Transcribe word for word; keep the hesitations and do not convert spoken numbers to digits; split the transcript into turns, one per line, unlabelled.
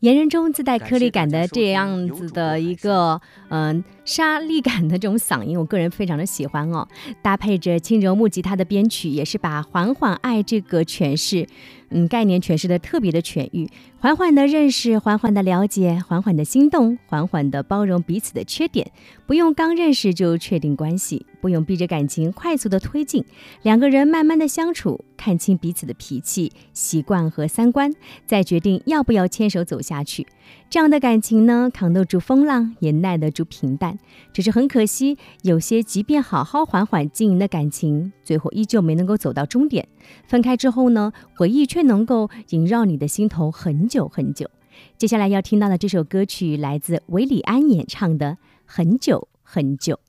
盐人中自带颗粒感的这样子的一个嗯、呃、沙粒感的这种嗓音，我个人非常的喜欢哦。搭配着轻柔木吉他的编曲，也是把缓缓爱这个诠释嗯概念诠释的特别的全域，缓缓的认识，缓缓的了解，缓缓的心动，缓缓的包容彼此的缺点，不用刚认识就确定关系，不用逼着感情快速的推进，两个人慢慢的相处，看清彼此的脾气、习惯和三观，再决定要不要牵手走下去。这样的感情呢，扛得住风浪，也耐得住平淡。只是很可惜，有些即便好好缓缓经营的感情，最后依旧没能够走到终点。分开之后呢，回忆却能够萦绕你的心头很久很久。接下来要听到的这首歌曲来自韦礼安演唱的《很久很久》。